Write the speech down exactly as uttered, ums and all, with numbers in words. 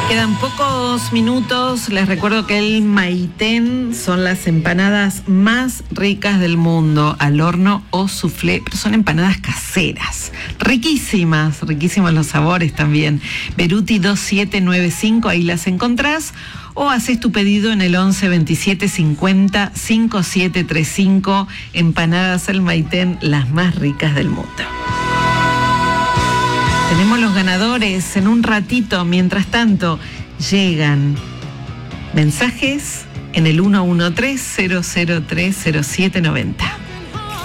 Quedan pocos minutos. Les recuerdo que el Maitén son las empanadas más ricas del mundo, al horno o soufflé, pero son empanadas caseras. Riquísimas, riquísimos los sabores también. Beruti dos siete nueve cinco, ahí las encontrás. O haces tu pedido en el once veintisiete cincuenta cincuenta y siete treinta y cinco. Empanadas El Maitén, las más ricas del mundo. Tenemos los ganadores en un ratito. Mientras tanto, llegan mensajes en el uno uno tres, cero cero tres, cero siete noventa.